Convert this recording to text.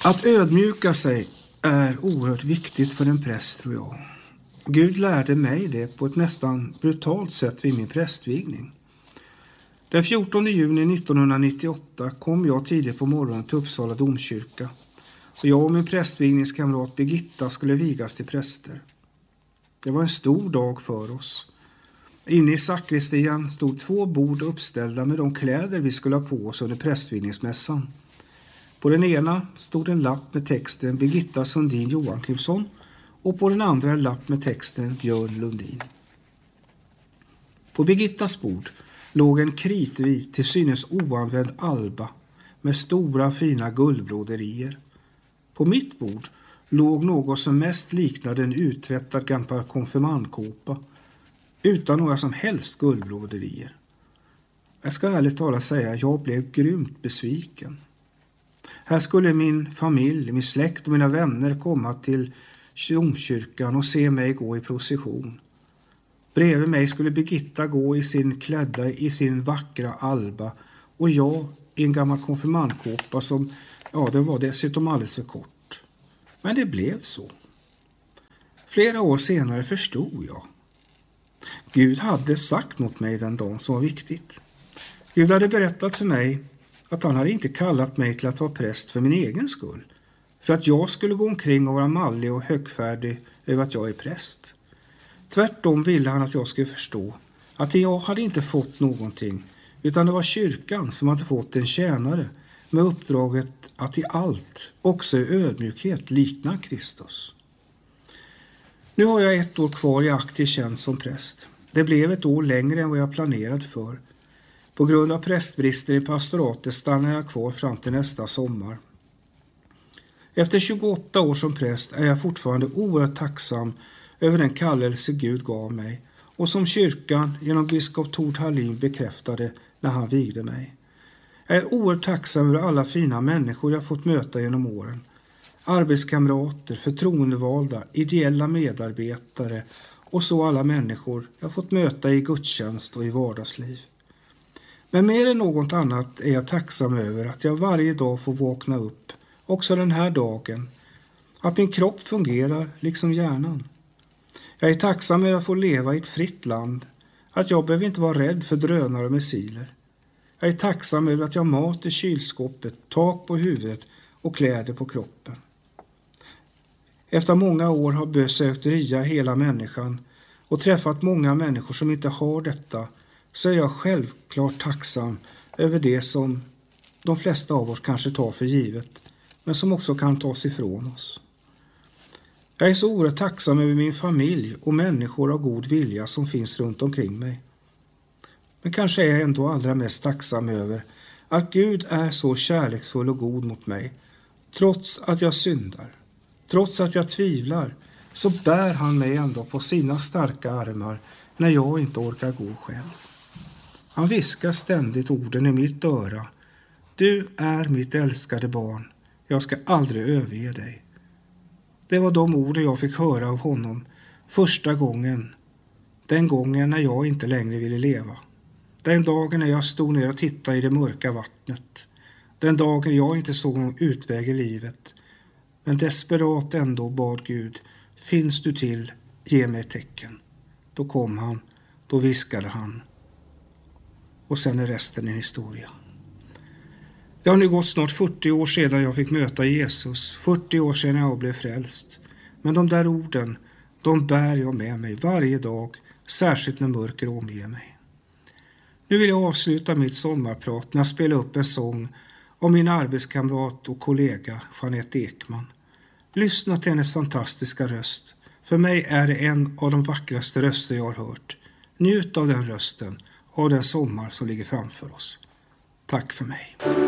Att ödmjuka sig är oerhört viktigt för en präst, tror jag. Gud lärde mig det på ett nästan brutalt sätt vid min prästvigning. Den 14 juni 1998 kom jag tidigt på morgonen till Uppsala domkyrka. Och jag och min prästvigningskamrat Birgitta skulle vigas till präster. Det var en stor dag för oss. Inne i sakristian stod 2 bord uppställda med de kläder vi skulle ha på oss under prästvigningsmässan. På den ena stod en lapp med texten Birgitta Sundin Joakimsson och på den andra en lapp med texten Björn Lundin. På Birgittas bord låg en kritvit till synes oanvänd alba med stora fina guldbroderier. På mitt bord låg något som mest liknade en uttvättad gammal konfirmandkåpa utan några som helst guldbroderier. Jag ska ärligt talat säga att jag blev grymt besviken. Här skulle min familj, min släkt och mina vänner komma till domkyrkan och se mig gå i procession. Bredvid mig skulle Birgitta gå klädda i sin vackra alba och jag i en gammal konfirmandkåpa som, den var dessutom alldeles för kort. Men det blev så. Flera år senare förstod jag. Gud hade sagt något mig den dagen som var viktigt. Gud hade berättat för mig att han hade inte kallat mig till att vara präst för min egen skull. För att jag skulle gå omkring och vara mallig och högfärdig över att jag är präst. Tvärtom ville han att jag skulle förstå att jag hade inte fått någonting, utan det var kyrkan som hade fått en tjänare med uppdraget att i allt, också i ödmjukhet, likna Kristus. Nu har jag 1 år kvar i aktiv tjänst som präst. Det blev 1 år längre än vad jag planerat för. På grund av prästbrister i pastoratet stannar jag kvar fram till nästa sommar. Efter 28 år som präst är jag fortfarande oerhört tacksam över den kallelse Gud gav mig och som kyrkan genom biskop Tord Hallin bekräftade när han vigde mig. Jag är oerhört tacksam över alla fina människor jag fått möta genom åren. Arbetskamrater, förtroendevalda, ideella medarbetare och så alla människor jag fått möta i gudstjänst och i vardagsliv. Men mer än något annat är jag tacksam över att jag varje dag får vakna upp, också den här dagen. Att min kropp fungerar liksom hjärnan. Jag är tacksam över att få leva i ett fritt land. Att jag behöver inte vara rädd för drönare och missiler. Jag är tacksam över att jag har mat i kylskåpet, tak på huvudet och kläder på kroppen. Efter många år har besökt RIA hela människan och träffat många människor som inte har detta, så är jag självklart tacksam över det som de flesta av oss kanske tar för givet, men som också kan tas ifrån oss. Jag är så oerhört tacksam över min familj och människor av god vilja som finns runt omkring mig. Men kanske är jag ändå allra mest tacksam över att Gud är så kärleksfull och god mot mig. Trots att jag syndar, trots att jag tvivlar, så bär han mig ändå på sina starka armar när jag inte orkar gå själv. Han viskar ständigt orden i mitt öra. Du är mitt älskade barn. Jag ska aldrig överge dig. Det var de orden jag fick höra av honom första gången. Den gången när jag inte längre ville leva. Den dagen när jag stod ner och tittade i det mörka vattnet. Den dagen jag inte såg någon utväg i livet. Men desperat ändå bad Gud, finns du till, ge mig ett tecken. Då kom han, då viskade han. Och sen är resten en historia. Det har nu gått snart 40 år sedan jag fick möta Jesus. 40 år sedan jag blev frälst. Men de där orden, de bär jag med mig varje dag. Särskilt när mörker omger mig. Nu vill jag avsluta mitt sommarprat med att spela upp en sång om min arbetskamrat och kollega Jeanette Ekman. Lyssna till hennes fantastiska röst. För mig är det en av de vackraste röster jag har hört. Njut av den rösten och den sommar som ligger framför oss. Tack för mig.